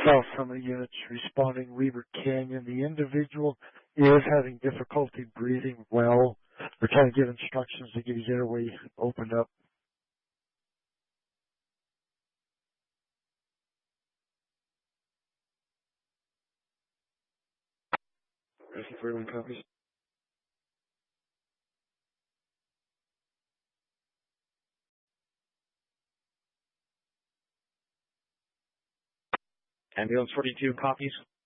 South Summit units responding Weaver Canyon. The individual is having difficulty breathing well. We're trying to give instructions to get his airway opened up. Rescue 41 copies. Ambulance 42 copies.